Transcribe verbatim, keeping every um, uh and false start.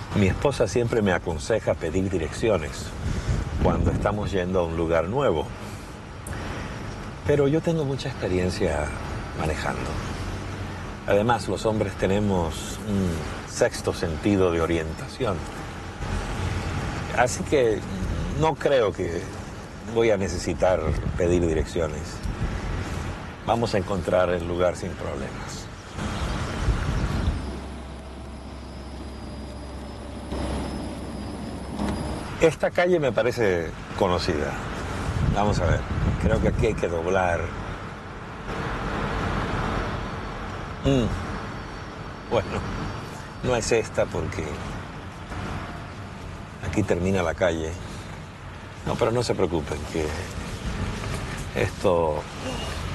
Mi esposa siempre me aconseja pedir direcciones cuando estamos yendo a un lugar nuevo. Pero yo tengo mucha experiencia manejando. Además, los hombres tenemos un sexto sentido de orientación. Así que no creo que voy a necesitar pedir direcciones. Vamos a encontrar el lugar sin problemas. Esta calle me parece conocida. Vamos a ver. Creo que aquí hay que doblar. Mm. Bueno, no es esta porque aquí termina la calle. No, pero no se preocupen, que esto